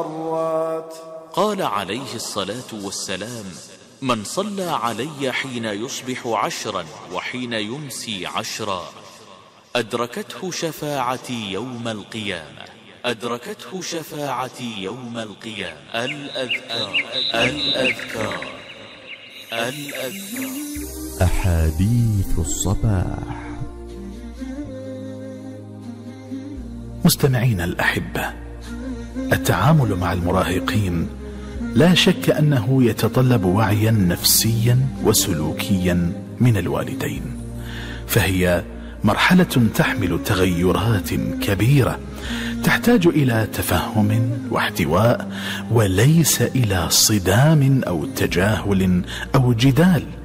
قال عليه الصلاة والسلام: من صلى علي حين يصبح 10 وحين يمسي 10 أدركته شفاعتي يوم القيامة. أدركته شفاعتي يوم القيامة. الأذكار الأذكار الأذكار. أحاديث الصباح. مستمعين الأحبة، التعامل مع المراهقين لا شك أنه يتطلب وعيا نفسيا وسلوكيا من الوالدين، فهي مرحلة تحمل تغيرات كبيرة تحتاج إلى تفهم واحتواء، وليس إلى صدام أو تجاهل أو جدال.